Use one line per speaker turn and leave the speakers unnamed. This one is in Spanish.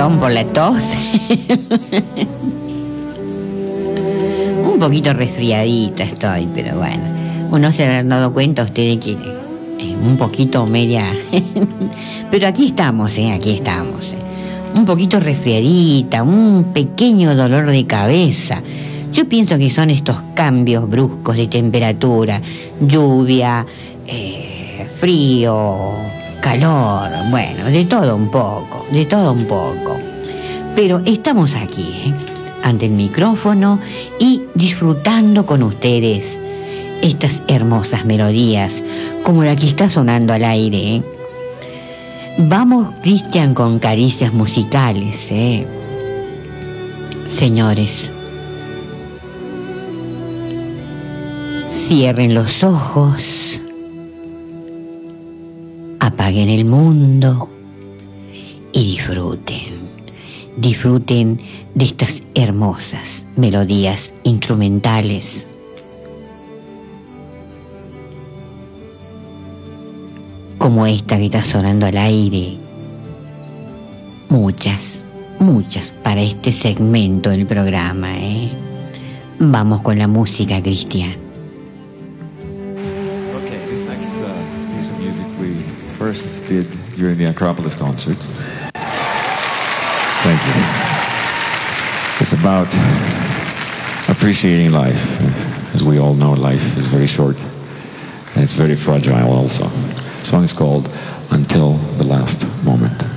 perdón por la tos. Un poquito resfriadita estoy, pero bueno. Uno se habrán dado cuenta ustedes que un poquito media... Pero aquí estamos, aquí estamos. Un poquito resfriadita, un pequeño dolor de cabeza. Yo pienso que son estos cambios bruscos de temperatura, lluvia, frío, calor, bueno, de todo un poco. Pero estamos aquí, ante el micrófono y disfrutando con ustedes estas hermosas melodías, como la que está sonando al aire. Vamos, Cristian, con caricias musicales, Señores, cierren los ojos, apaguen el mundo y disfruten de estas hermosas melodías instrumentales. Como esta que está sonando al aire. Muchas para este segmento del programa, Vamos con la música, Cristian.
Okay, this next piece of music we first did during the Acropolis concert. Thank you. It's about appreciating life. As we all know, life is very short and it's very fragile also. The song is called Until the Last Moment.